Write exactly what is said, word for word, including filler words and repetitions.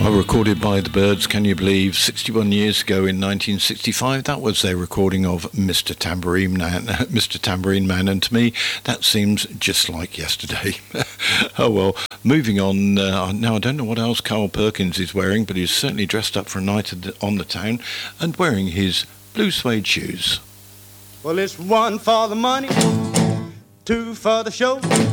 Well, recorded by the Byrds, can you believe, sixty-one years ago in nineteen sixty-five. That was their recording of Mister Tambourine Man, Mister Tambourine Man, and to me, that seems just like yesterday. Oh well, moving on. Uh, now, I don't know what else Carl Perkins is wearing, but he's certainly dressed up for a night on the town and wearing his blue suede shoes. Well, it's one for the money, two for the show,